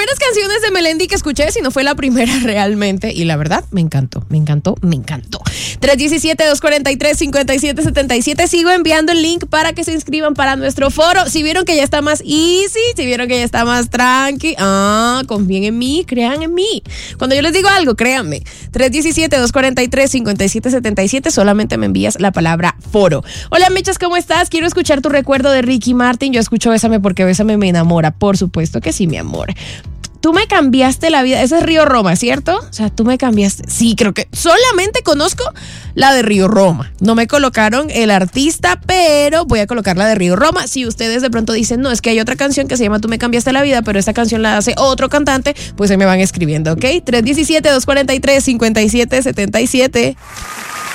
primeras canciones de Melendi que escuché, si no fue la primera realmente. Y la verdad, me encantó. 317-243-5777. Sigo enviando el link para que se inscriban para nuestro foro. Si vieron que ya está más easy, si vieron que ya está más tranqui, confíen en mí, crean en mí. Cuando yo les digo algo, créanme. 317-243-5777. Solamente me envías la palabra foro. Hola, Mechas, ¿cómo estás? Quiero escuchar tu recuerdo de Ricky Martin. Yo escucho Bésame porque Bésame me enamora. Por supuesto que sí, mi amor. Tú me cambiaste la vida. Ese es Río Roma, ¿cierto? O sea, tú me cambiaste. Sí, creo que solamente conozco la de Río Roma. No me colocaron el artista, pero voy a colocar la de Río Roma. Si ustedes de pronto dicen, no, es que hay otra canción que se llama Tú me cambiaste la vida, pero esta canción la hace otro cantante, pues se me van escribiendo, ¿ok? 317-243-5777.